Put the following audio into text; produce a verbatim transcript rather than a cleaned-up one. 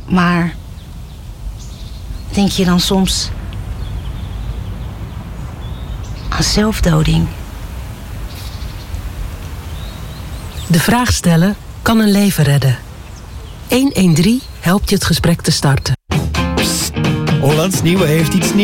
Maar denk je dan soms aan zelfdoding? De vraag stellen kan een leven redden. honderddertien helpt je het gesprek te starten. Hollands Nieuwe heeft iets nieuws.